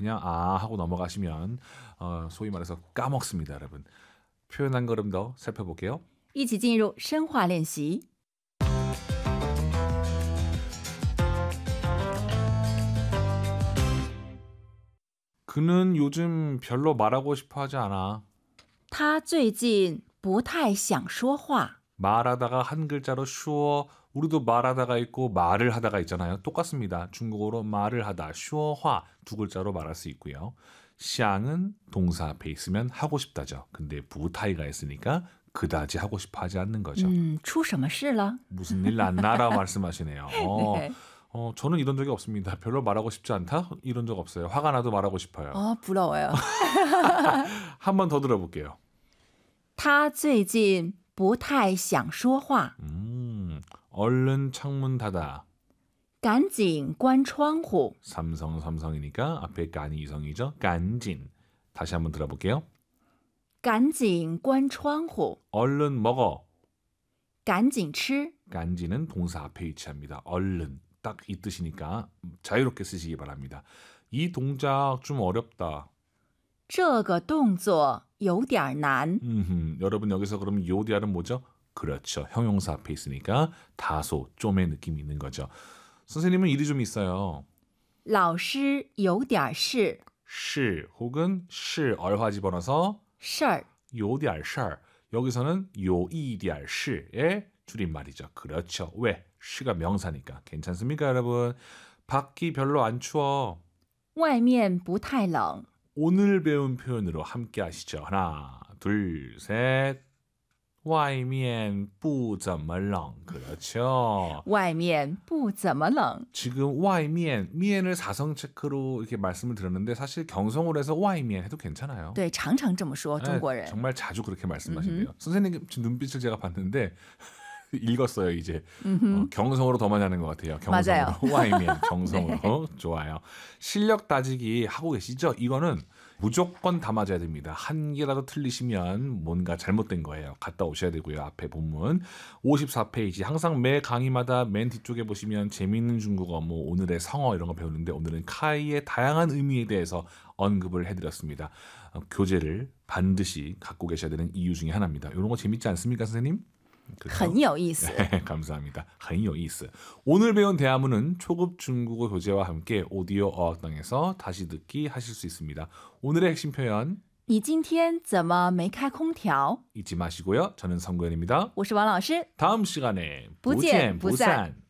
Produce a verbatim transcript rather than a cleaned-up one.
그냥 아 하고 넘어가시면 어, 소위 말해서 까먹습니다, 여러분. 표현 한 걸음 더 살펴볼게요. 一起进入深化练习。 그는 요즘 별로 말하고 싶어 하지 않아. 他最近不太想说话。 말하다가 한 글자로 쉬워. 우리도 말하다가 있고 말을 하다가 있잖아요. 똑같습니다. 중국어로 말을 하다, 쉬어화 두 글자로 말할 수 있고요. 샹은 동사 앞에 있으면 하고 싶다죠. 근데 부타이가 있으니까 그다지 하고 싶어 하지 않는 거죠. 嗯，出什么事了？ 무슨 일 났나라 말씀하시네요. 어, 네. 어, 저는 이런 적이 없습니다. 별로 말하고 싶지 않다? 이런 적 없어요. 화가 나도 말하고 싶어요. 어, 부러워요. 한 번 더 들어볼게요. 他最近不太想说话。 음, 얼른 창문 닫아. 赶紧关窗户。 삼성 삼성이니까 앞에 깐이 이성이죠. 깐진. 다시 한번 들어볼게요. 赶紧关窗户。 얼른 먹어. 赶紧吃。 깐지는 동사 앞에 위치합니다. 얼른. 딱 이 뜻이니까 자유롭게 쓰시기 바랍니다. 이 동작 좀 어렵다. 这个动作有点难。 음흠, 여러분 여기서 그럼 요디아는 뭐죠? 그렇죠. 형용사 앞에 있으니까 다소 좀의 느낌이 있는 거죠. 선생님은 일이 좀 있어요. 老师有点事。 시 혹은 시 얼화 집어넣어서 事儿。 요디알 시 여기서는 요이디알 시의 줄임말이죠. 그렇죠. 왜? 시가 명사니까. 괜찮습니까, 여러분? 밖이 별로 안 추워. 外面不太冷。 오늘 배운 표현으로 함께 하시죠. 하나, 둘, 셋. 外面不怎么冷. 그렇죠. 外面不怎么冷。 지금 外面, 미엔을 사성 체크로 이렇게 말씀을 드렸는데 사실 경성으로 해서 外面 해도 괜찮아요. 对，常常这么说， 네, 中国人。 정말 자주 그렇게 말씀하신대요. 선생님 지금 눈빛을 제가 봤는데 읽었어요, 이제. 어, 경성으로 더 많이 하는 것 같아요. 경성으로. 와이면 경성으로. 네. 좋아요. 실력 따지기 하고 계시죠? 이거는 무조건 다 맞아야 됩니다. 한 개라도 틀리시면 뭔가 잘못된 거예요. 갔다 오셔야 되고요. 앞에 본문 오십사 페이지. 항상 매 강의마다 맨 뒤쪽에 보시면 재미있는 중국어, 뭐 오늘의 성어 이런 거 배우는데 오늘은 카이의 다양한 의미에 대해서 언급을 해드렸습니다. 어, 교재를 반드시 갖고 계셔야 되는 이유 중에 하나입니다. 이런 거 재밌지 않습니까, 선생님? 그렇죠? 很有意思。 감사합니다. 很有意思. 오늘 배운 대화문은 초급 중국어 교재와 함께 오디오 어학당에서 다시 듣기 하실 수 있습니다. 오늘의 핵심 표현 你今天怎么没开空调？ 잊지 마시고요. 저는 성구현입니다. 我是王老师。 다음 시간에 不见不散。 不见不散